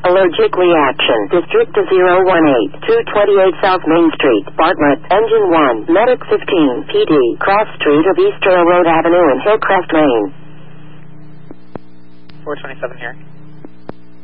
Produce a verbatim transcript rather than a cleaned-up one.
Allergic reaction. District zero one eight, two twenty-eight South Main Street, Bartlett. Engine one, Medic fifteen, P D. Cross Street of East Railroad Avenue in Hillcrest, Maine. four twenty-seven here.